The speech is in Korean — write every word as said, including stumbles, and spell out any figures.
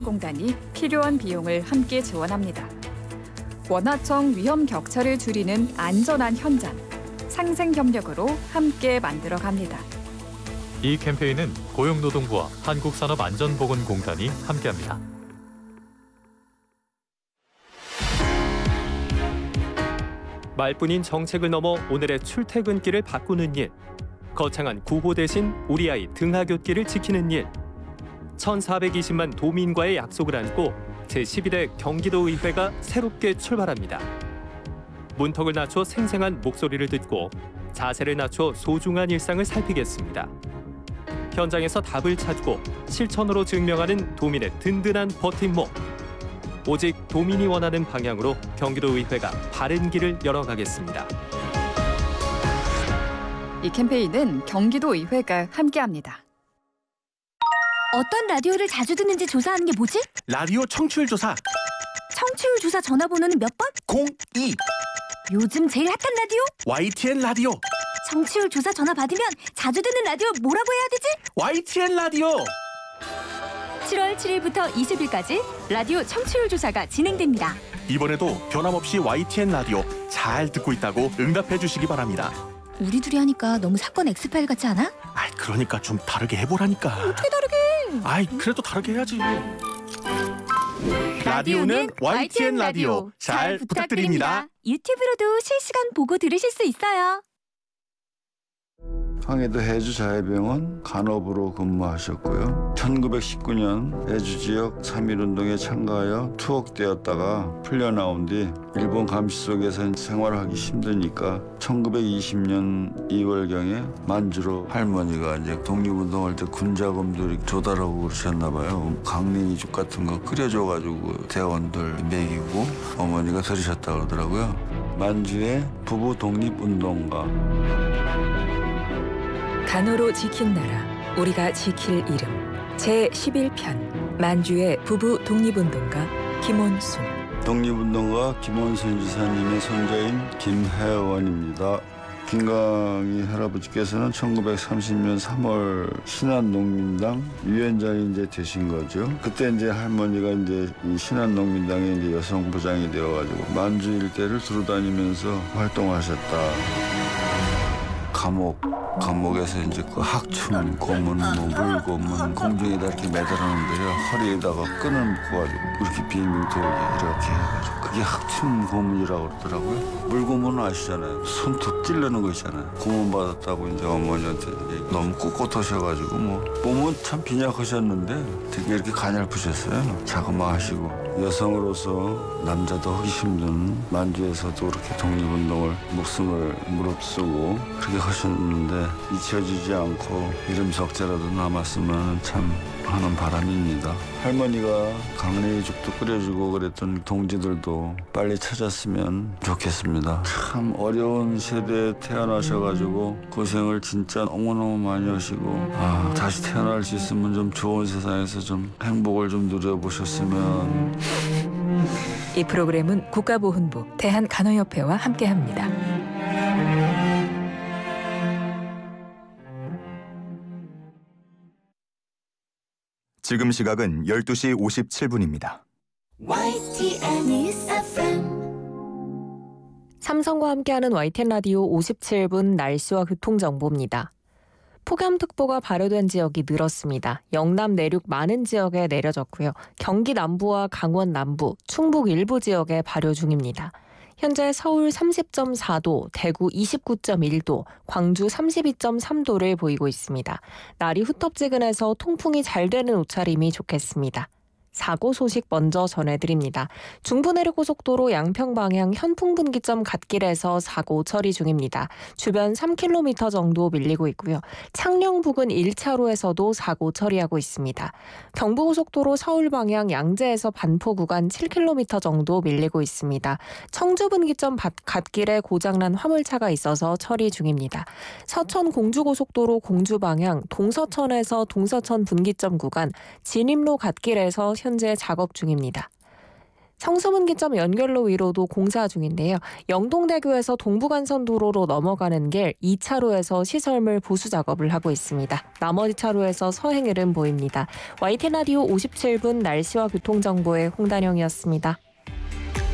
공단이 필요한 비용을 함께 지원합니다. 원하청 위험 격차를 줄이는 안전한 현장, 상생협력으로 함께 만들어갑니다. 이 캠페인은 고용노동부와 한국산업안전보건공단이 함께합니다. 말뿐인 정책을 넘어 오늘의 출퇴근길을 바꾸는 일. 거창한 구호 대신 우리 아이 등하굣길을 지키는 일. 천사백이십만 도민과의 약속을 안고 제십일 대 경기도의회가 새롭게 출발합니다. 문턱을 낮춰 생생한 목소리를 듣고 자세를 낮춰 소중한 일상을 살피겠습니다. 현장에서 답을 찾고 실천으로 증명하는 도민의 든든한 버팀목. 오직 도민이 원하는 방향으로 경기도의회가 바른 길을 열어가겠습니다. 이 캠페인은 경기도의회가 함께합니다. 어떤 라디오를 자주 듣는지 조사하는 게 뭐지? 라디오 청취율 조사 청취율 조사 전화번호는 몇 번? 공이. 요즘 제일 핫한 라디오? 와이티엔 라디오. 청취율 조사 전화 받으면 자주 듣는 라디오 뭐라고 해야 되지? 와이티엔 라디오. 칠월 칠일부터 이십일까지 라디오 청취율 조사가 진행됩니다. 이번에도 변함없이 와이티엔 라디오 잘 듣고 있다고 응답해 주시기 바랍니다. 우리 둘이 하니까 너무 사건 엑스파일 같지 않아? 아이, 그러니까 좀 다르게 해보라니까. 어떻게 다르게? 아이, 그래도 다르게 해야지. 라디오는 와이티엔 라디오 잘 부탁드립니다. 유튜브로도 실시간 보고 들으실 수 있어요. 황해도 해주자해병원 간호부로 근무하셨고요. 천구백십구 년 해주지역 삼일운동에 참가하여 투옥되었다가 풀려나온 뒤 일본 감시 속에서 생활하기 힘드니까 천구백이십 년 이월경에 만주로 할머니가 이제 독립운동할 때 군자금도 조달하고 그러셨나 봐요. 강냉이죽 같은 거 끓여줘가지고 대원들 먹이고 어머니가 들으셨다고 그러더라고요. 만주의 부부 독립운동가. 간호로 지킨 나라, 우리가 지킬 이름. 제십일 편 만주의 부부 독립운동가 김원순. 독립운동가 김원순 지사님의 손자인 김혜원입니다. 김강희 할아버지께서는 천구백삼십 년 삼월 신한농민당 위원장이 이제 되신 거죠. 그때 이제 할머니가 이제 이 신한농민당의 이제 여성부장이 되어가지고 만주 일대를 두루다니면서 활동하셨다. 감옥. 감옥에서 이제 그 학춤 고문, 뭐 물고문 공중에다 이렇게 매달았는데요. 허리에다가 끈을 묶어가지고 이렇게 빙빙 돌게 이렇게 해가지고 그게 학춤 고문이라고 그러더라고요. 물고문은 아시잖아요. 손톱 찔르는 거 있잖아요. 고문 받았다고 이제 어머니한테 너무 꿋꿋하셔가지고 뭐 몸은 참 빈약하셨는데 되게 이렇게 가냘프셨어요. 자그마하시고 여성으로서 남자도 하기 힘든 만주에서도 그렇게 독립운동을 목숨을 무릅쓰고 그렇게 하셨는데 잊혀지지 않고 이름 석자라도 남았으면 참 하는 바람입니다. 할머니가 강냉이죽도 끓여주고 그랬던 동지들도 빨리 찾았으면 좋겠습니다. 참 어려운 세대에 태어나셔가지고 고생을 진짜 너무너무 많이 하시고 아, 다시 태어날 수 있으면 좀 좋은 세상에서 좀 행복을 좀 누려보셨으면. 이 프로그램은 국가보훈부, 대한간호협회와 함께합니다. 지금 시각은 열두 시 오십칠 분입니다. 삼성과 함께하는 와이티엔 라디오 오십칠 분 날씨와 교통정보입니다. 폭염특보가 발효된 지역이 늘었습니다. 영남 내륙 많은 지역에 내려졌고요. 경기 남부와 강원 남부, 충북 일부 지역에 발효 중입니다. 현재 서울 삼십 점 사 도, 대구 이십구 점 일 도, 광주 삼십이 점 삼 도를 보이고 있습니다. 날이 후텁지근해서 통풍이 잘 되는 옷차림이 좋겠습니다. 사고 소식 먼저 전해드립니다. 중부내륙고속도로 양평 방향 현풍분기점 갓길에서 사고 처리 중입니다. 주변 삼 킬로미터 정도 밀리고 있고요. 창녕 부근 일 차로에서도 사고 처리하고 있습니다. 경부고속도로 서울 방향 양재에서 반포 구간 칠 킬로미터 정도 밀리고 있습니다. 청주분기점 갓길에 고장난 화물차가 있어서 처리 중입니다. 서천 공주고속도로 공주 방향 동서천에서 동서천 분기점 구간 진입로 갓길에서 현재 작업 중입니다. 성수분기점 연결로 위로도 공사 중인데요. 영동대교에서 동부간선 도로로 넘어가는 길 이 차로에서 시설물 보수 작업을 하고 있습니다. 나머지 차로에서 서행 흐름 보입니다. 와이티엔 라디오 오십칠 분 날씨와 교통정보의 홍단영이었습니다.